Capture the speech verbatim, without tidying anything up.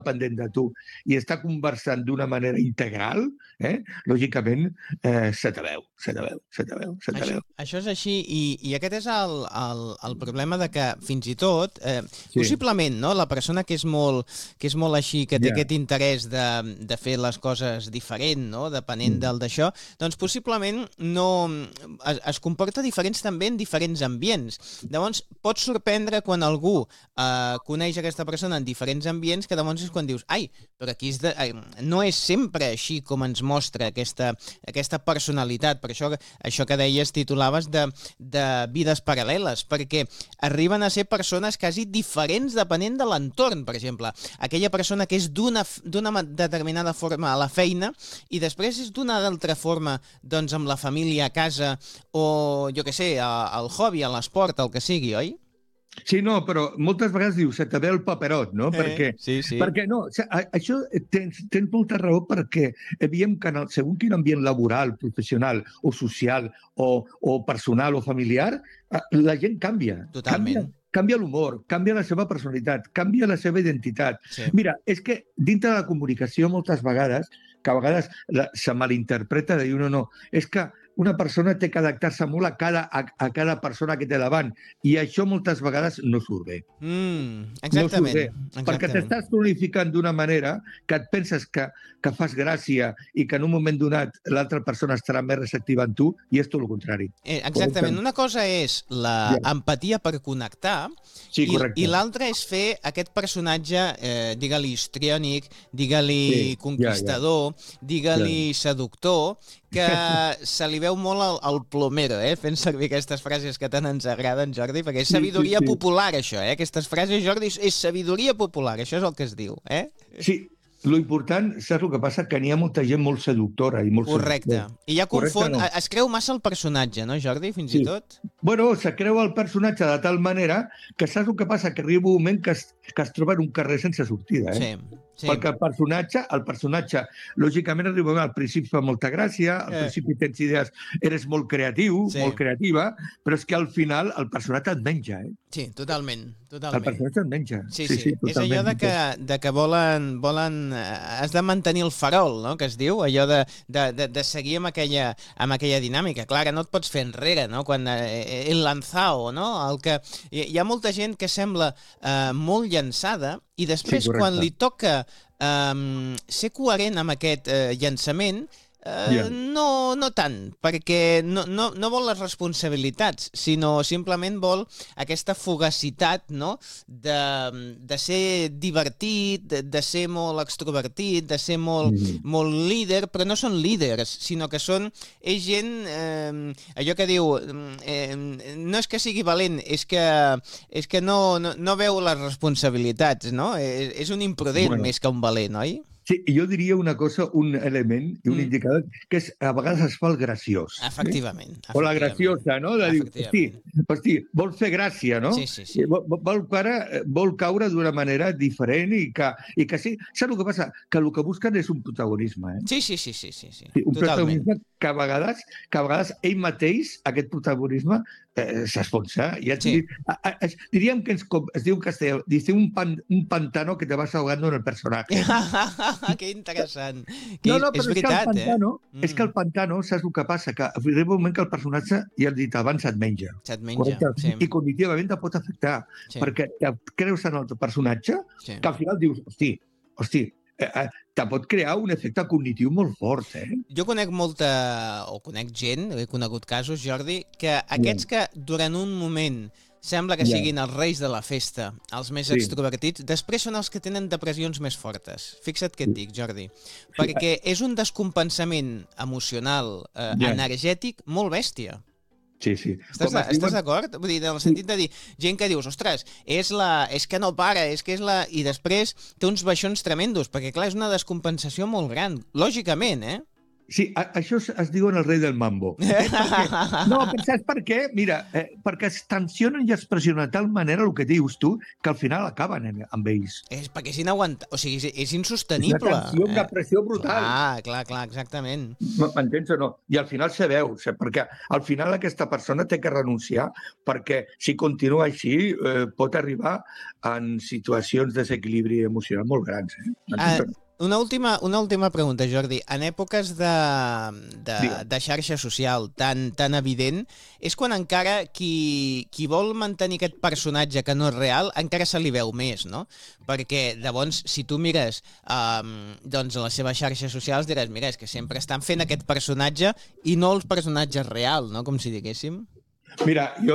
pendent de tu i està conversant d'una manera integral, eh, lògicament eh, se te veu, se te veu, se te veu, se te Això, veu. això és així, i, i aquest és el, el, el problema de que fins i tot, eh, Sí. possiblement, no, la persona que és molt, que és molt així, que té Ja. aquest interès de, de fer les coses diferent, no, depenent Mm. del d'això, doncs possiblement no, es, es comporta diferents també en diferents ambients. Llavors, pot sorprendre quan algú eh, coneix aquesta persona en diferents ambients, que llavors és quan dius, ai, però aquí és de, ai, no és sempre així com ens mostra aquesta, aquesta personalitat. Per això, això que deies, titulaves de, de vides paral·leles, perquè arriben a ser persones quasi diferents depenent de l'entorn. Per exemple, aquella persona que és d'una d'una determinada forma a la feina i després és d'una altra forma doncs amb la família a casa o, jo què sé, a- al hobby, a l'esport, el que sigui, oi? Sí, no, però moltes vegades dius, se te ve el paperot, no? Eh, perquè, sí, sí. perquè no, o sigui, a- això tens, tens molta raó perquè veiem que en el, segons quin ambient laboral, professional o social o, o personal o familiar, eh, la gent canvia. Totalment. Canvia, canvia l'humor, canvia la seva personalitat, canvia la seva identitat. Sí. Mira, és que dintre de la comunicació moltes vegades, que a vegades la, se malinterpreta de dir no, no, és que una persona té que adaptar-se molt a cada, a, a cada persona que té davant i això moltes vegades no surt bé. Mm, No exactament. surt bé, perquè exactament. t'estàs tonificant d'una manera que et penses que, que fas gràcia i que en un moment donat l'altra persona estarà més receptiva en tu i és tot el contrari. Eh, exactament. Una cosa és la Ja. empatia per connectar Sí, i, correcte. i l'altra és fer aquest personatge, eh, digue-li histriònic, digue-li Sí, ja, conquistador, digue-li seductor, que se li veu molt al, al plomero, eh? Fent servir aquestes frases que tant ens agraden, Jordi, perquè és Sí, sí, sabidoria sí. popular, això, eh? Aquestes frases, Jordi, és- és sabidoria popular, això és el que es diu, eh? Sí, lo important, saps el que passa? Que n'hi ha molta gent molt seductora i molt Correcte. seductora. I ja Correcte, confon... no? Es creu massa el personatge, no, Jordi, fins Sí. i tot? Bueno, se creu el personatge de tal manera que saps el que passa? Que arriba un moment que es, que es troba en un carrer sense sortida, eh? Sí, sí. Perquè el personatge, el personatge, lògicament arriba un moment, al principi fa molta gràcia, al Eh. principi tens idees, eres molt creatiu, Sí. molt creativa, però és que al final el personatge et menja, eh? Sí, totalment, El totalment. personatge et menja. Sí, sí, sí, és allò de que, de que volen, volen... eh, Has de mantenir el farol, no?, que es diu, allò de, de, de, de seguir amb aquella, amb aquella dinàmica. Clar, que no et pots fer enrere, no?, quan eh, el lanzao, no?, el que... Hi, hi ha molta gent que sembla eh, molt llançada i després, correcte. quan li toca eh, ser coherent amb aquest eh, llançament, Uh, Ja. no, no tant, perquè no, no, no vol les responsabilitats, sinó simplement vol aquesta fugacitat, no?, de, de ser divertit, de, de ser molt extrovertit, de ser molt, Mhm. molt líder, però no són líders, sinó que són... És gent, eh, allò que diu, eh, no és que sigui valent, és que, és que no, no, no veu les responsabilitats, no? És, és un imprudent Bueno. més que un valent, oi? Sí, i jo diria una cosa, un element i un Mm. indicador, que és a vegades es fa el graciós. eh? Efectivament. O la efectivament. graciosa, no? De dir, hosti, Efectivament. hosti, vol fer gràcia, no? Sí, sí, sí. I Vol, vol, caure, vol caure d'una manera diferent i que, i que sí. Saps el que passa? Que el que busquen és un protagonisme, eh? Sí, sí, sí, sí, sí, sí. Sí, un Totalment. protagonisme que a vegades, que a vegades ell mateix, aquest protagonisme, eh, s'esponsa. Ja et Sí. dic, a, a, es, diríem que ens, com es diu en castellà, dice un, pan, un pantano que te vas ahogando en el personaje. Que interessant. Que No, no, és, però és és, que veritat, el pantano, eh? és que el pantano, saps el que passa? Que arriba un moment que el personatge, ja he dit abans, et menja. Se't menja. Correcte? Sí, I cognitivament te pot afectar, sí, perquè et creus en el teu personatge, sí. que al final dius, hosti, hosti, eh, eh, te pot crear un efecte cognitiu molt fort, eh? Jo conec molta, o conec gent, he conegut casos, Jordi, que aquests que durant un moment sembla que Ja. siguin els reis de la festa, els més Sí. extrovertits, després són els que tenen depressions més fortes. Fixa't què et dic, Jordi. Perquè és un descompensament emocional, eh, Ja. energètic, molt bèstia. Sí, sí. Estàs, Com es estàs diuen- d'acord? Vull dir, en el sentit de dir, gent que dius, ostres, és, la, és que no para, és que és la... I després té uns baixons tremendos, perquè clar, és una descompensació molt gran, lògicament, eh? Sí, a, això es, es diuen el rei del mambo. Eh? Perquè, no, però saps per què? Mira, eh, perquè es tensionen i es pressionen de tal manera el que dius tu que al final acaben en, amb ells. És perquè és inaguantable, o sigui, és, és És insostenible. una tensió, una pressió brutal. Clar, clar, clar, exactament. M'entens o no? I al final se veu, perquè al final aquesta persona té que renunciar perquè si continua així eh, pot arribar en situacions de desequilibri emocional molt grans. Eh? Ah, una, última, una última pregunta, Jordi. En èpoques de, de, de xarxa social tan, tan evident, és quan encara qui, qui vol mantenir aquest personatge que no és real, encara se li veu més, no? Perquè, llavors, si tu mires um, doncs a les seves xarxes socials, diràs, mira, és que sempre estan fent aquest personatge i no els personatges reals, no? Com si diguéssim. Mira, jo